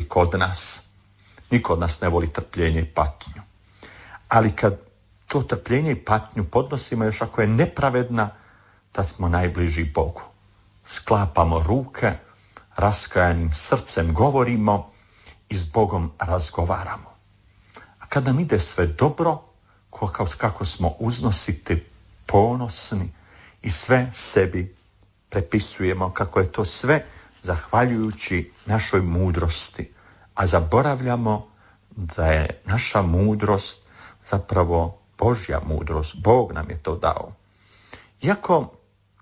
kod nas. Niko od nas ne voli trpljenje i patnju. Ali kad to trpljenje i patnju podnosimo, još ako je nepravedna, tad smo najbliži Bogu. Sklapamo ruke, raskajanim srcem govorimo i s Bogom razgovaramo. A kad nam ide sve dobro, kako smo uznositi, ponosni i sve sebi prepisujemo, kako je to sve zahvaljujući našoj mudrosti, a zaboravljamo da je naša mudrost zapravo Božja mudrost. Bog nam je to dao. Iako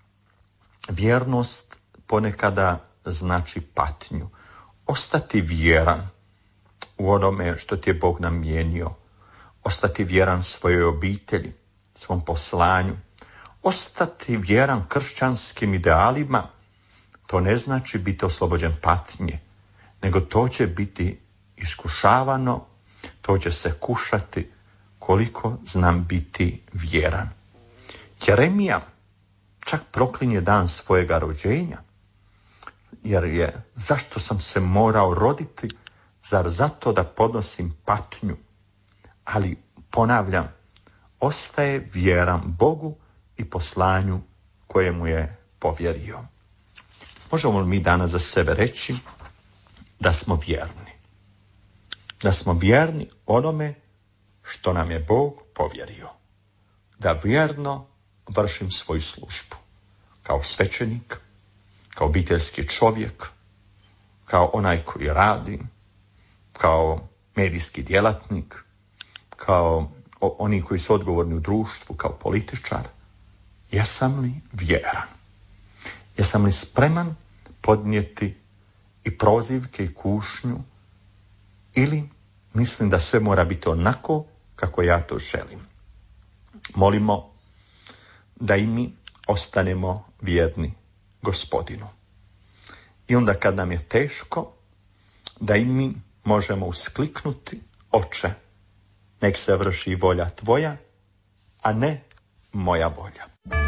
vjernost ponekada znači patnju, ostati vjeran u onome što ti je Bog namijenio, ostati vjeran svojoj obitelji, svom poslanju, ostati vjeran kršćanskim idealima, to ne znači biti oslobođen patnje, nego to će biti iskušavano, to će se kušati koliko znam biti vjeran. Jeremija čak proklinje dan svojega rođenja, jer je, zašto sam se morao roditi, zar zato da podnosim patnju? Ali ponavljam, ostaje vjeran Bogu i poslanju koje mu je povjerio. Možemo li mi danas za sebe reći da smo vjerni? Da smo vjerni onome što nam je Bog povjerio. Da vjerno vršim svoju službu. Kao svećenik, kao obiteljski čovjek, kao onaj koji radi, kao medijski djelatnik, kao oni koji su odgovorni u društvu, kao političar. Jesam li vjeran? Jesam li spreman podnijeti i prozivke i kušnju, ili mislim da sve mora biti onako kako ja to želim? Molimo da i mi ostanemo vjerni Gospodinu. I onda kad nam je teško, da i mi možemo uskliknuti: Oče, nek se vrši volja tvoja, a ne moja volja.